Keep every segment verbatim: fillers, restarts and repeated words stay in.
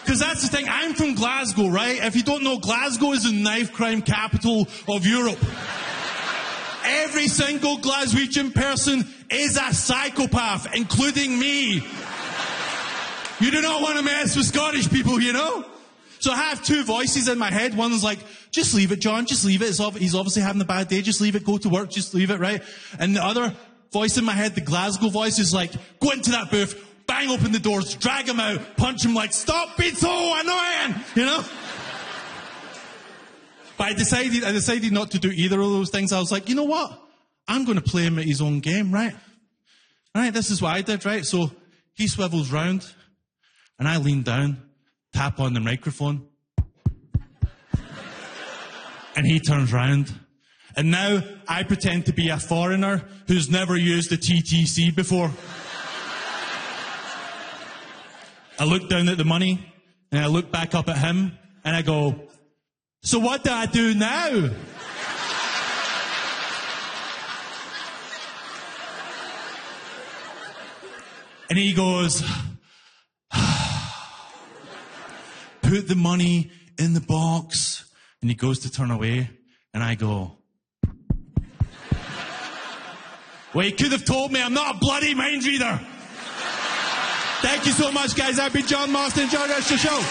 Because that's the thing. I'm from Glasgow, right? If you don't know, Glasgow is the knife crime capital of Europe. Every single Glaswegian person is a psychopath, including me. You do not want to mess with Scottish people, you know? So I have two voices in my head. One's like, just leave it, John, just leave it. It's ob- he's obviously having a bad day. Just leave it, go to work, just leave it, right? And the other voice in my head, the Glasgow voice, is like, go into that booth, bang open the doors, drag him out, punch him like, stop being so annoying, you know? But I decided, I decided not to do either of those things. I was like, you know what? I'm going to play him at his own game, right? Right, this is what I did, right? So he swivels round, and I lean down, tap on the microphone, and he turns round. And now I pretend to be a foreigner who's never used a T T C before. I look down at the money, and I look back up at him, and I go, so what do I do now? And he goes, put the money in the box. And he goes to turn away. And I go, well, he could have told me I'm not a bloody mind reader. Thank you so much, guys. I've been John Mostyn. Enjoy the rest of the show.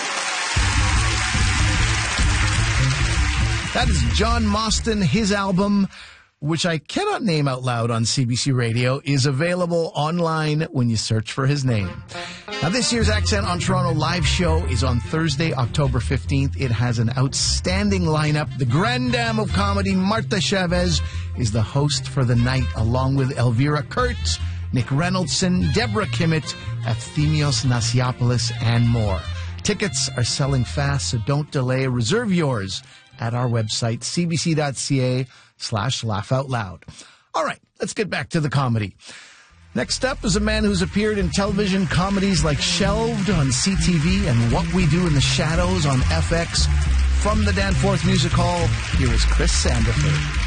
That is John Mostyn. His album, which I cannot name out loud on C B C Radio, is available online when you search for his name. Now, this year's Accent on Toronto live show is on Thursday, October fifteenth. It has an outstanding lineup. The Grand Dame of Comedy, Martha Chavez, is the host for the night, along with Elvira Kurtz, Nick Reynoldson, Deborah Kimmett, Efthymios Nasiopoulos, and more. Tickets are selling fast, so don't delay. Reserve yours at our website, cbc.ca slash laugh out loud. All right, let's get back to the comedy. Next up is a man who's appeared in television comedies like Shelved on C T V and What We Do in the Shadows on F X. From the Danforth Music Hall, here is Chris Sandiford.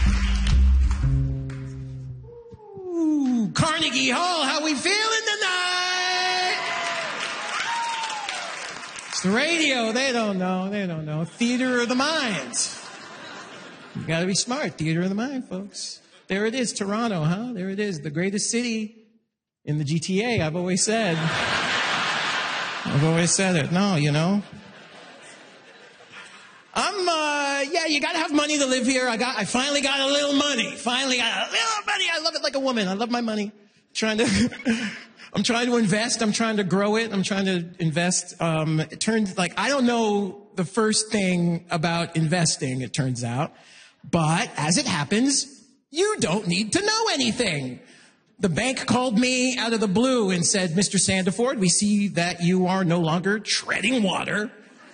Ooh, Carnegie Hall, how we feeling tonight? It's the radio. They don't know. They don't know. Theater of the mind. You gotta be smart. Theater of the mind, folks. There it is, Toronto, huh? There it is, the greatest city in the G T A, I've always said. I've always said it. No, you know. I'm, uh, yeah, you gotta have money to live here. I got, I finally got a little money. Finally got a little money. I love it like a woman. I love my money. Trying to, I'm trying to invest. I'm trying to grow it. I'm trying to invest. Um, it turns, like, I don't know the first thing about investing, it turns out. But as it happens, you don't need to know anything. The bank called me out of the blue and said, Mister Sandiford, we see that you are no longer treading water.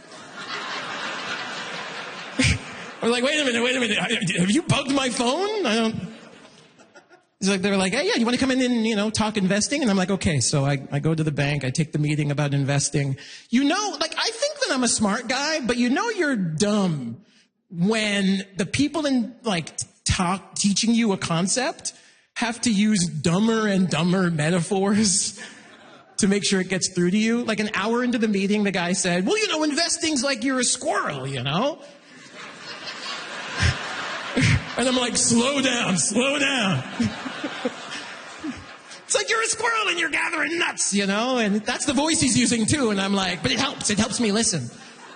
I was like, wait a minute, wait a minute. Have you bugged my phone? I don't... He's like, they're like, hey, yeah, you want to come in and, you know, talk investing? And I'm like, okay. So I, I go to the bank. I take the meeting about investing. You know, like, I think that I'm a smart guy, but you know you're dumb when the people in, like, talk, teaching you a concept have to use dumber and dumber metaphors to make sure it gets through to you. Like, an hour into the meeting, the guy said, well, you know, investing's like you're a squirrel, you know? And I'm like, slow down, slow down. It's like you're a squirrel and you're gathering nuts, you know? And that's the voice he's using too. And I'm like, but it helps. It helps me listen.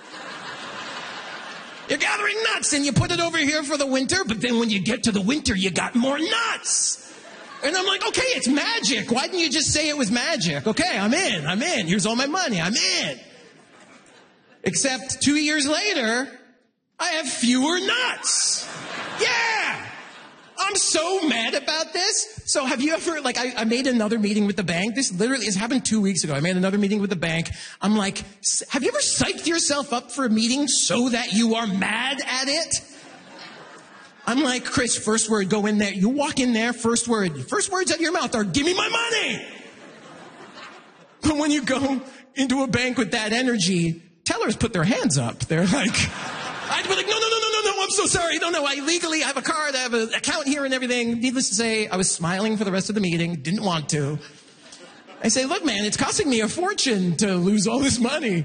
You're gathering nuts and you put it over here for the winter, but then when you get to the winter, you got more nuts. And I'm like, okay, it's magic. Why didn't you just say it was magic? Okay, I'm in, I'm in. Here's all my money, I'm in. Except two years later, I have fewer nuts. Yeah! I'm so mad about this. So have you ever, like, I, I made another meeting with the bank. This literally has happened two weeks ago. I made another meeting with the bank. I'm like, have you ever psyched yourself up for a meeting so that you are mad at it? I'm like, Chris, first word, go in there. You walk in there, first word. First words out of your mouth are, give me my money. But when you go into a bank with that energy, tellers put their hands up. They're like, I'd be like, no, no, no, no, no, no, I'm so sorry. No, no, I legally I have a card, I have an account here and everything. Needless to say, I was smiling for the rest of the meeting, didn't want to. I say, look, man, it's costing me a fortune to lose all this money.